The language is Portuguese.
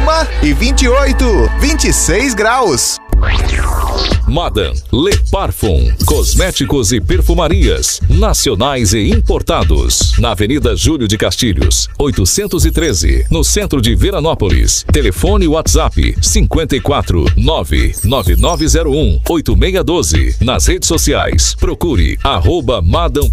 Clima e 26 graus. Madam, Le Parfum, cosméticos e perfumarias, nacionais e importados. Na Avenida Júlio de Castilhos, 813, no centro de Veranópolis. Telefone WhatsApp 54 99901 8612. Nas redes sociais, procure @Madam